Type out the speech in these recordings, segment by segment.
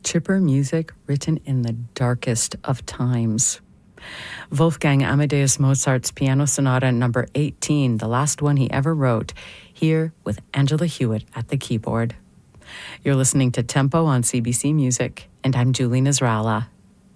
chipper music written in the darkest of times. Wolfgang Amadeus Mozart's Piano Sonata number 18, the last one he ever wrote, here with Angela Hewitt at the keyboard. You're listening to Tempo on CBC Music, and I'm Julie Nasrallah.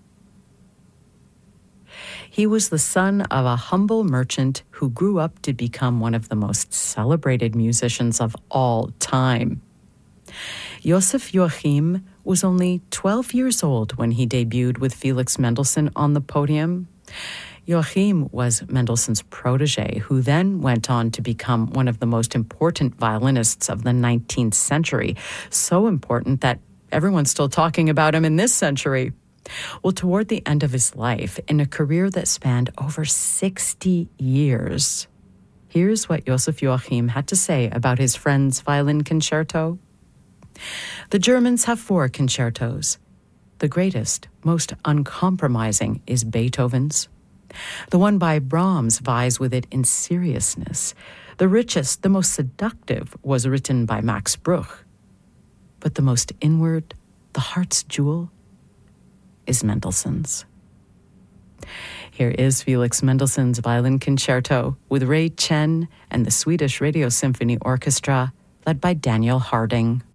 He was the son of a humble merchant who grew up to become one of the most celebrated musicians of all time. Joseph Joachim was only 12 years old when he debuted with Felix Mendelssohn on the podium. Joachim was Mendelssohn's protege, who then went on to become one of the most important violinists of the 19th century, so important that everyone's still talking about him in this century. Well, toward the end of his life, in a career that spanned over 60 years, here's what Joseph Joachim had to say about his friend's violin concerto. The Germans have 4 concertos. The greatest, most uncompromising is Beethoven's. The one by Brahms vies with it in seriousness. The richest, the most seductive was written by Max Bruch. But the most inward, the heart's jewel, is Mendelssohn's. Here is Felix Mendelssohn's Violin Concerto with Ray Chen and the Swedish Radio Symphony Orchestra, led by Daniel Harding.